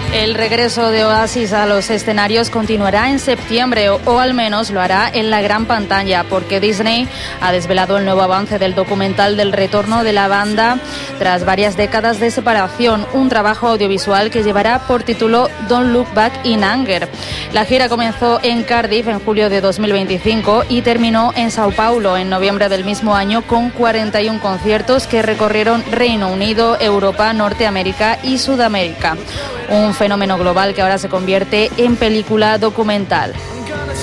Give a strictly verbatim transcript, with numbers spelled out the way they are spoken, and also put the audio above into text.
El regreso de Oasis a los escenarios continuará en septiembre, o, o al menos lo hará en la gran pantalla, porque Disney ha desvelado el nuevo avance del documental del retorno de la banda tras varias décadas de separación, un trabajo audiovisual que llevará por título Don't Look Back in Anger. La gira comenzó en Cardiff en julio de dos mil veinticinco y terminó en Sao Paulo en noviembre del mismo año, con cuarenta y un conciertos que recorrieron Reino Unido, Europa, Norteamérica y Sudamérica. Un fenómeno global que ahora se convierte en película documental.